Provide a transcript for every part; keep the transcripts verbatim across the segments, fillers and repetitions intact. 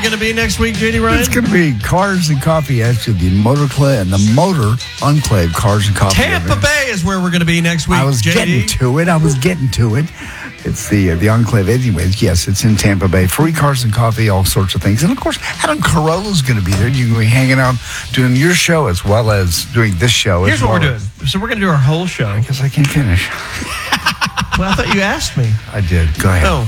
going to be next week, J D Ryan? It's going to be Cars and Coffee, actually, the Motor Clay and the Motor Enclave Cars and Coffee. Tampa event. Bay is where we're going to be next week, I was J D. getting to it. I was getting to it. It's the uh, the Enclave. Anyways, yes, it's in Tampa Bay. Free cars and coffee, all sorts of things. And, of course, Adam Carolla's going to be there. You're going to be hanging out doing your show as well as doing this show. Here's as what well we're doing. So we're going to do our whole show. I guess I can finish. Well, I thought you asked me. I did. Go ahead. Oh.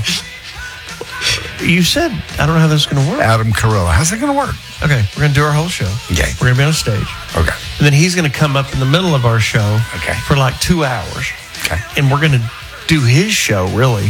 You said, I don't know how this is going to work. Adam Carolla. How's that going to work? Okay, we're going to do our whole show. Okay. We're going to be on stage. Okay. And then he's going to come up in the middle of our show Okay. for like two hours. Okay. And we're going to do his show, really.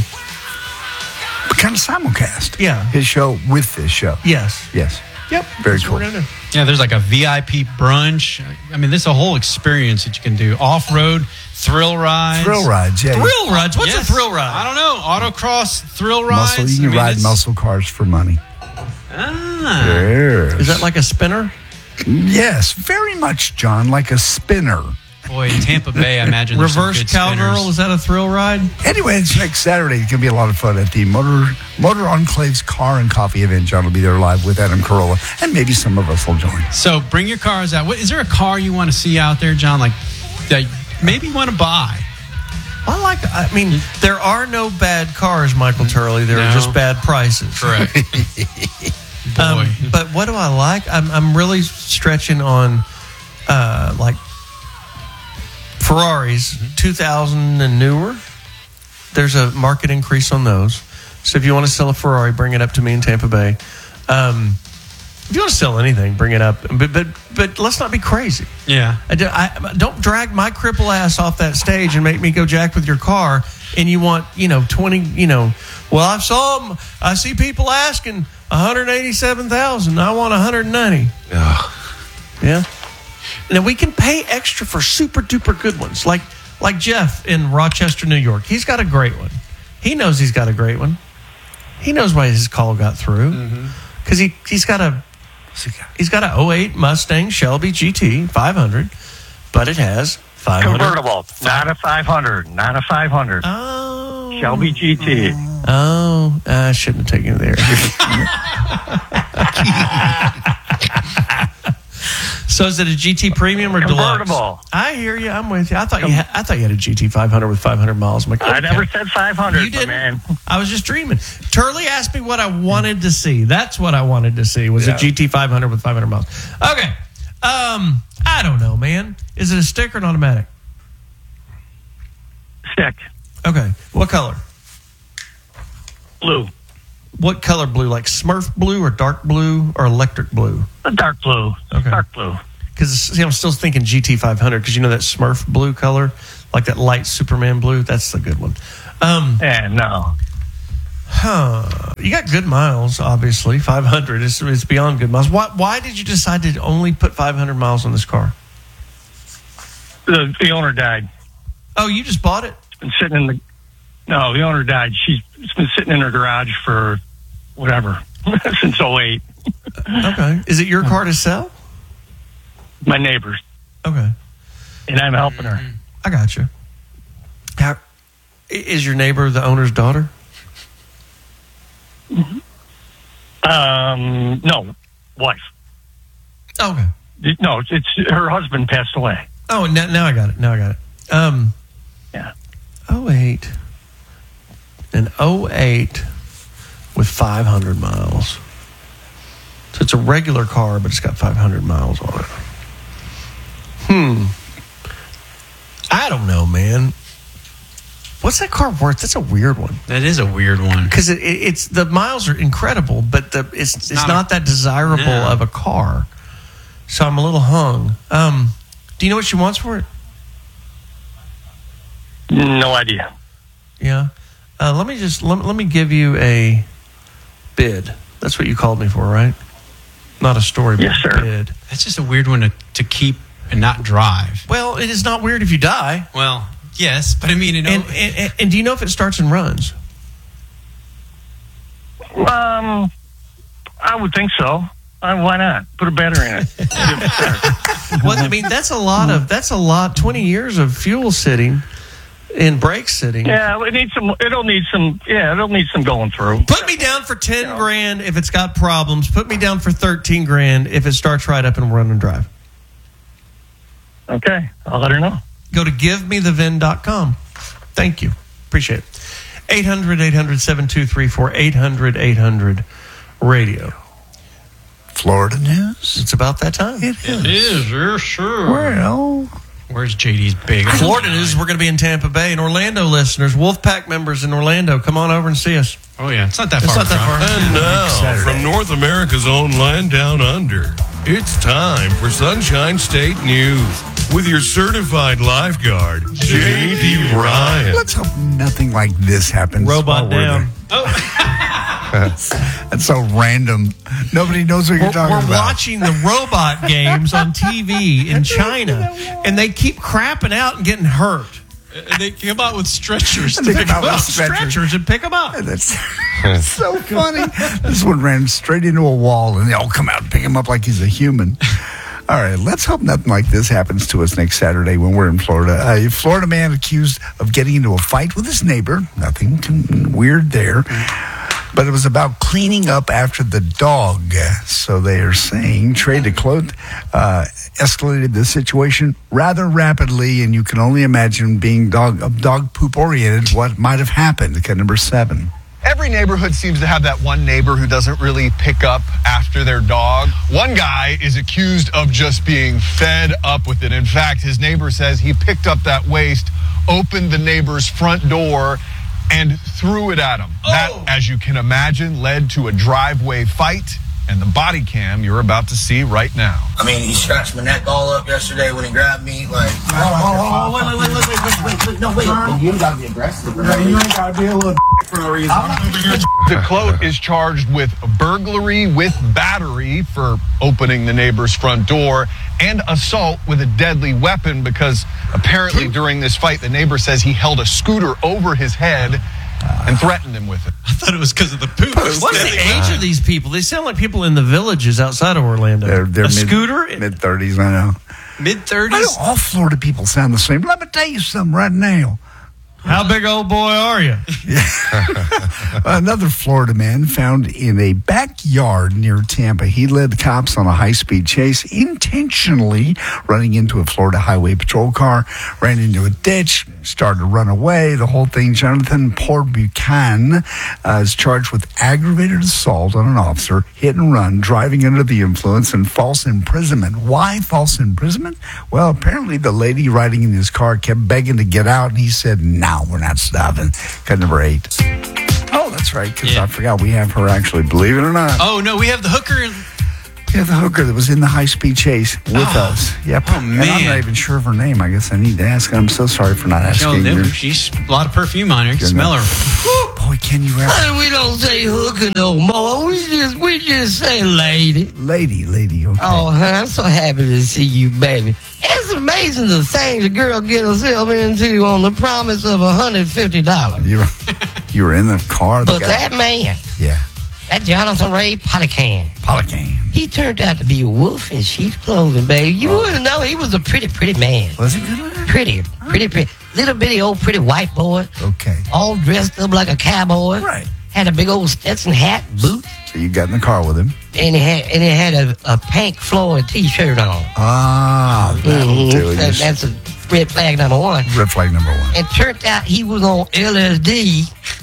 Kind of simulcast. Yeah. His show with this show. Yes. Yes. Yep. Very That's cool. what we're going to do. Yeah, there's like a V I P brunch. I mean, this is a whole experience that you can do. Off-road, thrill rides. Thrill rides, yeah. Thrill rides? What's Yes. a thrill ride? I don't know. Autocross, thrill rides. Muscle, you can I mean, ride it's- muscle cars for money. Ah. Yes. Is that like a spinner? Yes, very much, John, like a spinner. Boy, in Tampa Bay, I imagine there's some Reverse good cowgirl? spinners. Is that a thrill ride? Anyway, it's next Saturday. It's going to be a lot of fun at the Motor Motor Enclave's Car and Coffee event. John will be there live with Adam Carolla, and maybe some of us will join. So bring your cars out. What, is there a car you want to see out there, John, like that maybe you want to buy? I like, I mean, there are no bad cars, Michael Turley. There No. are just bad prices. Correct. Boy. Um, but what do I like? I'm, I'm really stretching on, uh, like, Ferraris, Mm-hmm. two thousand and newer. There's a market increase on those. So if you want to sell a Ferrari, bring it up to me in Tampa Bay. Um, if you want to sell anything, bring it up. But but but let's not be crazy. yeah. I, do, I don't drag my cripple ass off that stage and make me go jack with your car. And you want, you know, twenty, you know, well, I saw them. I see people asking one hundred eighty-seven thousand. I want one hundred ninety. Yeah. Now we can pay extra for super duper good ones, like like Jeff in Rochester, New York. He's got a great one. He knows he's got a great one. He knows why his call got through because he he's got a he's got a oh eight Mustang Shelby G T five hundred, but it has five hundred Convertible, not a five hundred, not a five hundred. Oh, Shelby G T. Oh, I shouldn't have taken you there. So is it a G T Premium or Convertible. Deluxe? I hear you. I'm with you. I thought you had, I thought you had a G T five hundred with five hundred miles. I'm like, I okay. never said five hundred, You didn't. man. I was just dreaming. Turley asked me what I wanted to see. That's what I wanted to see was Yeah. a G T five hundred with five hundred miles. Okay. Um, I don't know, man. Is it a stick or an automatic? Stick. Okay. What color? Blue. What color blue? Like Smurf blue or dark blue or electric blue? A dark blue. Okay. Dark blue. Because I'm still thinking G T five hundred because you know that Smurf blue color, like that light Superman blue. That's the good one. Um, Yeah, no. huh? You got good miles, obviously. five hundred is it's beyond good miles. Why? Why did you decide to only put five hundred miles on this car? The, the owner died. Oh, you just bought it? It's been sitting in the. No, the owner died. She's it's been sitting in her garage for whatever since oh eight. Okay. Is it your car to sell? My neighbors, Okay, and I'm helping her. I got you. How i- is your neighbor the owner's daughter? Um, no, wife. Okay. No, it's, it's her husband passed away. Oh, now, now I got it. Now I got it. Um, Yeah. oh eight, an oh eight with five hundred miles. So it's a regular car, but it's got five hundred miles on it. Hmm. I don't know, man. What's that car worth? That's a weird one. That is a weird one. Because it, it, it's the miles are incredible, but the it's it's, not not, a- that desirable No. of a car. So I'm a little hung. Um, do you know what she wants for it? No idea. Yeah. Uh, let me just let, let me give you a bid. That's what you called me for, right? Not a story, but Yes, a sir. bid. That's just a weird one to, to keep and not drive. Well, it is not weird if you die. Well, yes, but I mean, you know, And, and, and, and do you know if it starts and runs? Um, I would think so. Uh, why not? Put a battery in it. Well, I mean, that's a lot of that's a lot. Twenty years of fuel sitting. in brake sitting. Yeah, it needs some. It'll need some. Yeah, it'll need some going through. Put me down for ten grand if it's got problems. Put me down for thirteen grand if it starts right up and run and drive. Okay, I'll let her know. Go to give me the V I N dot com. Thank you. Appreciate it. eight hundred, eight hundred, seven two three four, eight hundred, eight hundred radio. Florida news. It's about that time. It is. It is, you're sure. Well, Where's J D's big? Florida news, we're going to be in Tampa Bay. And Orlando listeners, Wolfpack members in Orlando, come on over and see us. Oh, yeah. It's not that It's far. not that far. And now, Saturday. from North America's own land down under, it's time for Sunshine State News with your certified lifeguard, J D Ryan. let's hope nothing like this happens. Robot while we're down. there. That's so random. Nobody knows what you're We're, talking we're about. watching the robot games on T V in China, and they keep crapping out and getting hurt. And they come out with stretchers. They to come pick out them with up. stretchers. Stretchers and pick them up. That's so funny. This one ran straight into a wall, and they all come out and pick him up like he's a human. All right, let's hope nothing like this happens to us next Saturday when we're in Florida. A Florida man accused of getting into a fight with his neighbor. Nothing too weird there. But it was about cleaning up after the dog. So they are saying Trey DeClote uh, escalated the situation rather rapidly, and you can only imagine being dog dog poop oriented what might have happened. Okay, number seven. Every neighborhood seems to have that one neighbor who doesn't really pick up after their dog. One guy is accused of just being fed up with it. In fact, his neighbor says he picked up that waste, opened the neighbor's front door, and threw it at him. Oh. That, as you can imagine, led to a driveway fight and the body cam you're about to see right now. I mean, he scratched my neck all up yesterday when he grabbed me. Like, oh, oh, oh, wait, wait, wait, wait, wait, wait, wait, no, wait. You ain't gotta be aggressive. You ain't got to be a little for no reason. DeClote is charged with burglary with battery for opening the neighbor's front door and assault with a deadly weapon because apparently during this fight, the neighbor says he held a scooter over his head and threatened him with it. I thought it was because of the poop. What's the age of these people? They sound like people in the villages outside of Orlando. They're, they're a mid, scooter? mid thirties, I know. Mid I thirties? know all Florida people sound the same. Let me tell you something right now. How big old boy are you? Another Florida man found in a backyard near Tampa. He led the cops on a high-speed chase, intentionally running into a Florida Highway Patrol car, ran into a ditch, started to run away. The whole thing. Jonathan Poor Buchanan uh, is charged with aggravated assault on an officer, hit and run, driving under the influence, and false imprisonment. Why false imprisonment? Well, apparently the lady riding in his car kept begging to get out, and he said, no, we're not stopping. Cut number eight. Oh, that's right, because Yeah. I forgot we have her actually, believe it or not. Oh, no, we have the hooker. In- We have the hooker that was in the high-speed chase with Oh. us. Yep. Oh, And I'm man. not even sure of her name. I guess I need to ask. I'm so sorry for not you asking know, her. she's a lot of perfume on her. You can Good smell enough. her. Boy, can you ever... We don't say hooker no more. We just we just say lady. Lady, lady, okay. Oh, honey, I'm so happy to see you, baby. It's amazing the things a girl get herself into on the promise of one hundred fifty dollars. You were, you were in the car. The But guy, that man, yeah, that Jonathan Ray Polycan, Polycan. he turned out to be a wolf in sheep's clothing, baby. You wouldn't know he was a pretty, pretty man. Was he good looking? Pretty, pretty, pretty. Little bitty old pretty white boy, Okay. all dressed up like a cowboy. Right. Had a big old Stetson hat, boots. So you got in the car with him. And he had and he had a, a pink Floyd T-shirt on. Ah, that'll Mhm. do it. That- Just that's a red flag number one. red flag number one. It turned out he was on L S D.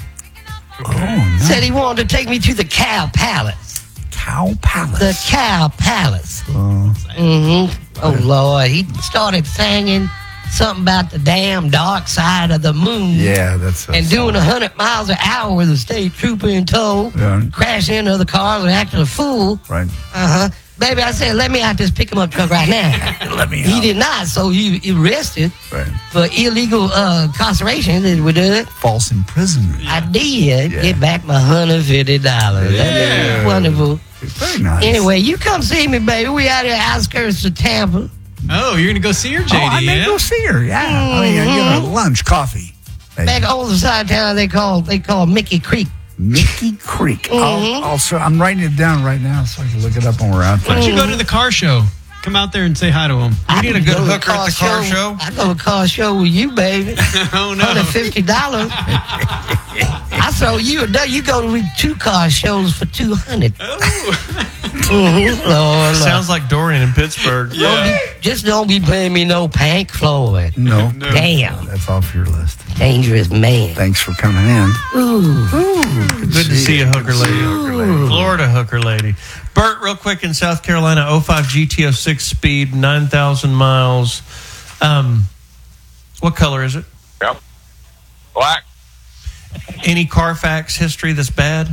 Oh, no. Said he wanted to take me to the Cow Palace. Cow Palace. The Cow Palace. Uh, hmm Oh Lord, he started singing something about the damn dark side of the moon. yeah, that's... And doing a hundred miles an hour with a state trooper in tow, Yeah. crashing into other cars and acting a fool. Right. Uh huh. Baby, I said, let me out this pick him up truck right now. Let me He out. did not, so he he arrested Right. for illegal uh, incarceration. Did we do it? False imprisonment. I did Yeah. get back my one hundred fifty dollars. That's wonderful. Very nice. Anyway, you come see me, baby. We out here outskirts of Tampa. Oh, you're going to go see her, J D, Oh, I may yeah? go see her. Yeah. Oh, yeah. Give her lunch, coffee. Maybe. Back on the side of town, they call they call Mickey Creek. Mickey Creek. Mhm. I'll, I'll, so I'm writing it down right now so I can look it up when we're out Why there. don't you go to the car show? Come out there and say hi to him. You need a good Go to hooker at the car show. I go to car show with you, baby. Oh, no. one hundred fifty dollars. I throw you a day. You go to two car shows for two hundred dollars. Oh. Mm-hmm. Lord, Sounds like Dorian in Pittsburgh. Don't be, just don't be paying me no Pink Floyd. No. No. Damn. That's off your list. Dangerous man. Thanks for coming in. Ooh. Good to see you, hooker lady. Florida hooker lady. Bert, real quick, in South Carolina, oh five G T O six speed, nine thousand miles. Um, what color is it? Yep. Black. Any Carfax history that's bad?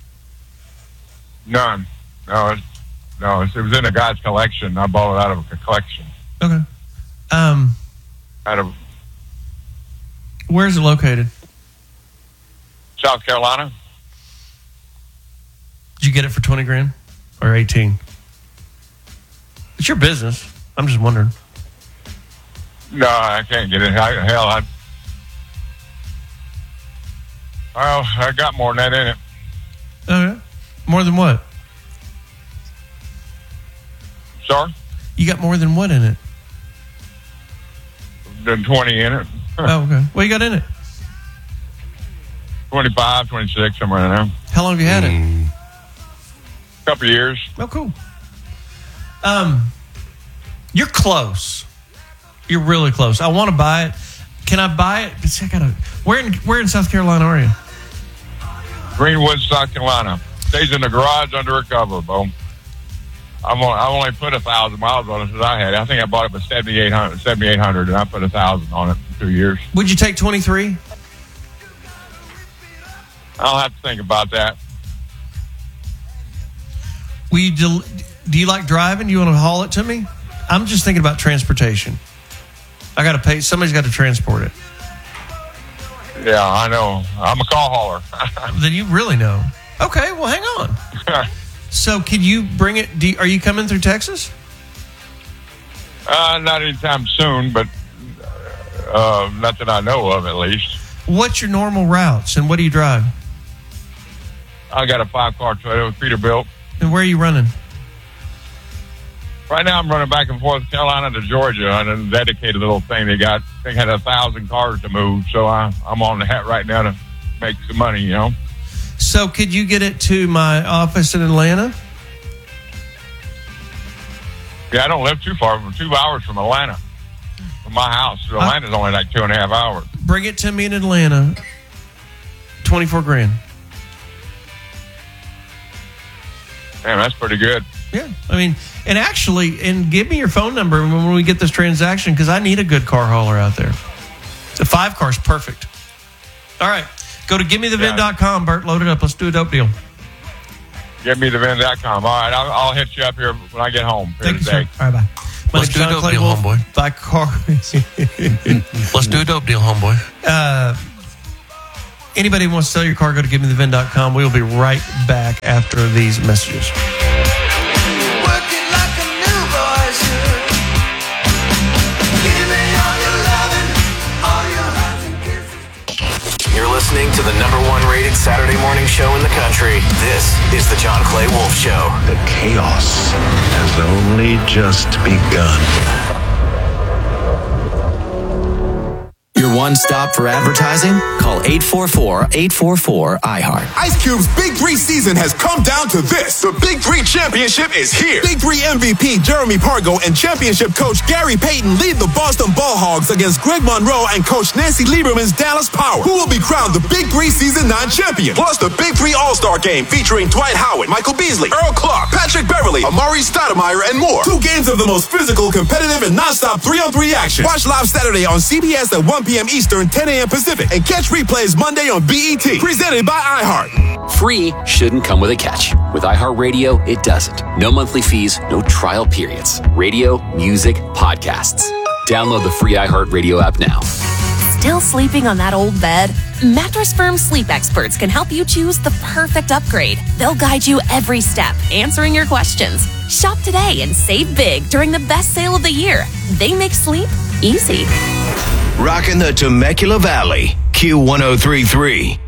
None. No, it's, no, it's, it was in a guy's collection. I bought it out of a collection. Okay. Um, Out of where's it located? South Carolina. Did you get it for twenty grand or eighteen? It's your business. I'm just wondering. No, I can't get it. I, hell, I. Well, I got more than that in it. Okay. More than what? Sorry? You got more than what in it? Than twenty in it. Oh, okay. What you got in it? twenty-five, twenty-six, somewhere in there. How long have you had it? Couple of years. Oh, cool. Um, you're close. You're really close. I want to buy it. Can I buy it? But see, I gotta. Where in Where in South Carolina are you? Greenwood, South Carolina. Stays in the garage under a cover, Bo. I'm on, I only put a thousand miles on it since I had it. I think I bought it for seventy-eight hundred, seventy-eight hundred, and I put a thousand on it in two years. Would you take twenty-three? I'll have to think about that. Will you del- do you like driving? Do you want to haul it to me? I'm just thinking about transportation. I got to pay. Somebody's got to transport it. Yeah, I know. I'm a call hauler. Then you really know. Okay, well, hang on. So, can you bring it? Do you, are you coming through Texas? uh, not anytime soon, but uh, not that I know of, at least. What's your normal routes, and what do you drive? I got a five-car Toyota with Peterbilt. And where are you running? Right now, I'm running back and forth Carolina to Georgia on a dedicated little thing they got. They had a thousand cars to move, so I, I'm on the hat right now to make some money, you know. So, could you get it to my office in Atlanta? Yeah, I don't live too far, two hours from Atlanta, from my house. So Atlanta's only like two and a half hours. Bring it to me in Atlanta. twenty-four grand. Damn, that's pretty good. Yeah, I mean, and actually, and give me your phone number when we get this transaction, because I need a good car hauler out there. The five car's perfect. All right, go to give me the vin dot com, Bert. Load it up. Let's do a dope deal. give me the vin dot com. All right, I'll, I'll hit you up here when I get home. Thank you, today. sir. All right, bye. My Let's name's do a John dope Clay deal, Wolf. homeboy. By car. Let's do a dope deal, homeboy. Uh, anybody who wants to sell your car, go to give me the vin dot com. We will be right back after these messages. You're listening to the number one rated Saturday morning show in the country. This is the John Clay Wolf Show. The chaos has only just begun. Your one stop for advertising? Call eight four four, eight four four, I heart. Ice Cube's Big Three season has come down to this. The Big Three Championship is here. Big Three M V P Jeremy Pargo and championship coach Gary Payton lead the Boston Ball Hogs against Greg Monroe and coach Nancy Lieberman's Dallas Power, who will be crowned the Big Three Season nine champion. Plus the Big Three All-Star Game featuring Dwight Howard, Michael Beasley, Earl Clark, Patrick Beverly, Amari Stoudemire, and more. Two games of the most physical, competitive, and non-stop three-on-three action. Watch live Saturday on C B S at one p.m. Eastern, ten a.m. Pacific, and catch replays Monday on B E T. Presented by iHeart. Free shouldn't come with a catch. With iHeartRadio, it doesn't. No monthly fees, no trial periods. Radio, music, podcasts. Download the free iHeartRadio app now. Still sleeping on that old bed? Mattress Firm sleep experts can help you choose the perfect upgrade. They'll guide you every step, answering your questions. Shop today and save big during the best sale of the year. They make sleep easy. Rocking the Temecula Valley, Q one oh three point three.